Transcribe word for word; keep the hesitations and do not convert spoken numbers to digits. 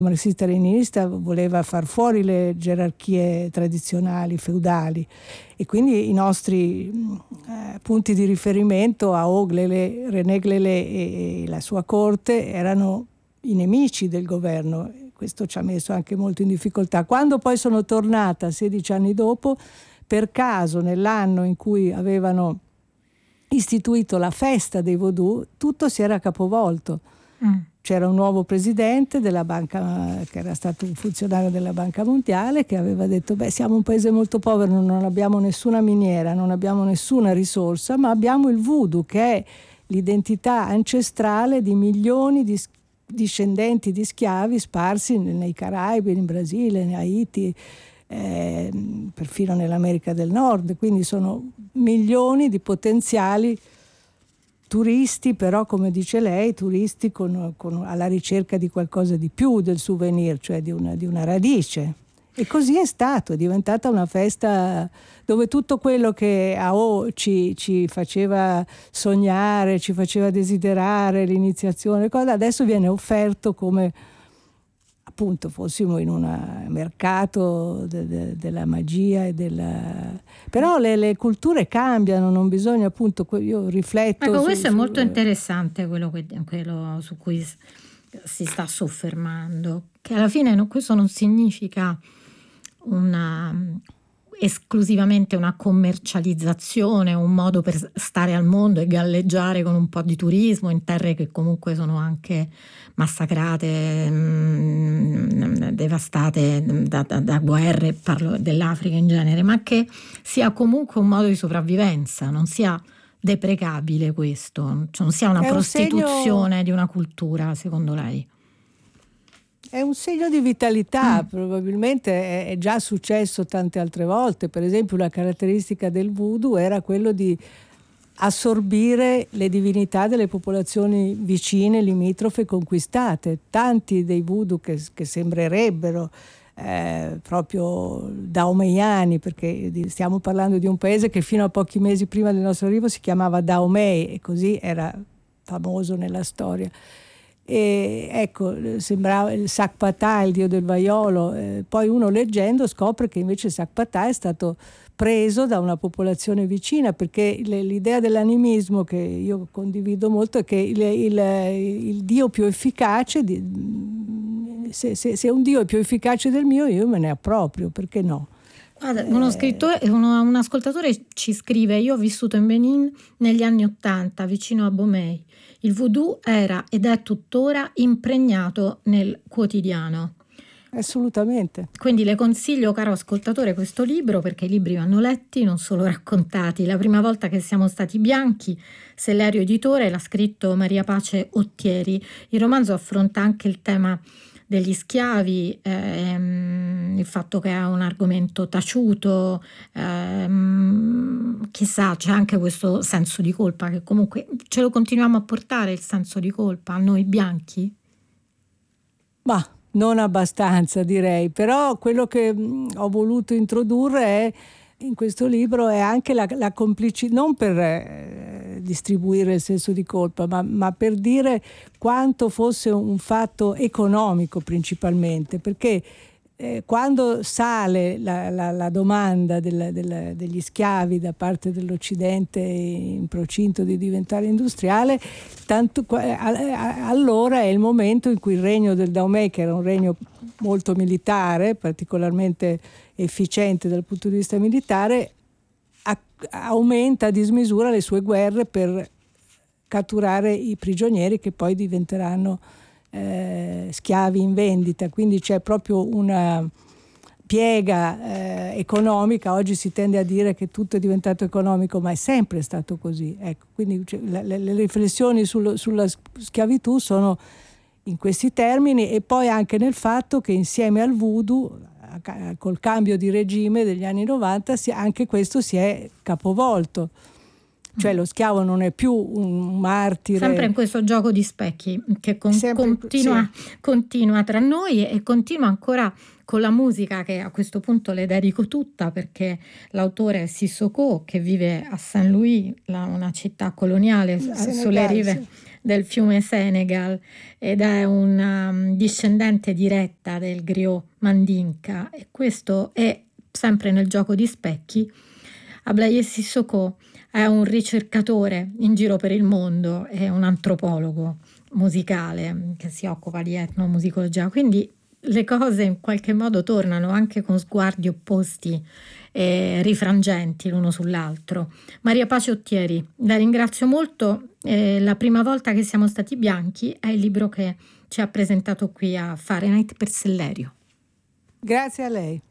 marxista-leninista voleva far fuori le gerarchie tradizionali, feudali, e quindi i nostri eh, punti di riferimento, Aho, Glélé, René Glélé e, e la sua corte, erano i nemici del governo. Questo ci ha messo anche molto in difficoltà. Quando poi sono tornata sedici anni dopo, per caso nell'anno in cui avevano istituito la festa dei Vodou, tutto si era capovolto. Mm. C'era un nuovo presidente della banca, che era stato un funzionario della Banca Mondiale, che aveva detto: beh, siamo un paese molto povero, non abbiamo nessuna miniera, non abbiamo nessuna risorsa, ma abbiamo il voodoo, che è l'identità ancestrale di milioni di discendenti di schiavi sparsi nei Caraibi, in Brasile, in Haiti, eh, perfino nell'America del Nord. Quindi sono milioni di potenziali turisti, però, come dice lei, turisti con, con, alla ricerca di qualcosa di più del souvenir, cioè di una, di una radice. E così è stato, è diventata una festa dove tutto quello che Aho ci, ci faceva sognare, ci faceva desiderare, l'iniziazione, cosa, adesso viene offerto come appunto fossimo in un mercato de, de, della magia e della... Però le, le culture cambiano, non bisogna, appunto, io rifletto. Ecco, su, questo su, è molto interessante, quello, che, quello su cui si sta soffermando, che alla fine no, questo non significa una esclusivamente una commercializzazione, un modo per stare al mondo e galleggiare con un po' di turismo in terre che comunque sono anche massacrate, mh, devastate da, da, da guerre, parlo dell'Africa in genere, ma che sia comunque un modo di sopravvivenza, non sia deprecabile questo, cioè non sia una è prostituzione un segno... di una cultura, secondo lei? È un segno di vitalità, mm. probabilmente è già successo tante altre volte. Per esempio, una caratteristica del voodoo era quello di assorbire le divinità delle popolazioni vicine, limitrofe, conquistate. Tanti dei voodoo che, che sembrerebbero eh, proprio daomeiani, perché stiamo parlando di un paese che fino a pochi mesi prima del nostro arrivo si chiamava Dahomey, e così era famoso nella storia. E ecco, sembrava il Sakpatà, il dio del vaiolo, eh, poi uno leggendo scopre che invece Sakpatà è stato preso da una popolazione vicina, perché le, l'idea dell'animismo, che io condivido molto, è che il, il, il dio più efficace di, se, se, se un dio è più efficace del mio, io me ne approprio, perché no? Guarda, uno scrittore, uno, un ascoltatore ci scrive: io ho vissuto in Benin negli anni Ottanta, vicino a Bomey. Il voodoo era ed è tuttora impregnato nel quotidiano. Assolutamente. Quindi le consiglio, caro ascoltatore, questo libro, perché i libri vanno letti, non solo raccontati. La prima volta che siamo stati bianchi, Sellerio Editore, l'ha scritto Maria Pace Ottieri. Il romanzo affronta anche il tema degli schiavi, ehm, il fatto che è un argomento taciuto, ehm, chissà, c'è anche questo senso di colpa che comunque ce lo continuiamo a portare, il senso di colpa, a noi bianchi? Ma non abbastanza, direi, però quello che mh, ho voluto introdurre è, in questo libro, è anche la, la complicità, non per eh, distribuire il senso di colpa, ma, ma per dire quanto fosse un fatto economico principalmente, perché eh, quando sale la, la, la domanda del, del, degli schiavi da parte dell'Occidente in procinto di diventare industriale, tanto, allora è il momento in cui il regno del Dahomey, che era un regno molto militare, particolarmente efficiente dal punto di vista militare, a, aumenta a dismisura le sue guerre per catturare i prigionieri che poi diventeranno eh, schiavi in vendita. Quindi c'è proprio una piega eh, economica. Oggi si tende a dire che tutto è diventato economico, ma è sempre stato così. Ecco, quindi cioè, le, le riflessioni sul, sulla schiavitù sono in questi termini, e poi anche nel fatto che insieme al voodoo, col cambio di regime degli anni novanta, anche questo si è capovolto. Cioè lo schiavo non è più un martire. Sempre in questo gioco di specchi che con, continua, sì. continua tra noi, e continua ancora con la musica, che a questo punto le dedico tutta, perché l'autore è Sissoko, che vive a Saint-Louis, la, una città coloniale sulle rive, del fiume Senegal ed è una um, discendente diretta del griot Mandinka, e questo è sempre nel gioco di specchi. Ablaye Cissokho è un ricercatore in giro per il mondo, è un antropologo musicale che si occupa di etnomusicologia, quindi le cose in qualche modo tornano anche con sguardi opposti e rifrangenti l'uno sull'altro. Maria Pace Ottieri, la ringrazio molto. Eh, la prima volta che siamo stati bianchi è il libro che ci ha presentato qui a Fahrenheit per Sellerio. Grazie a lei.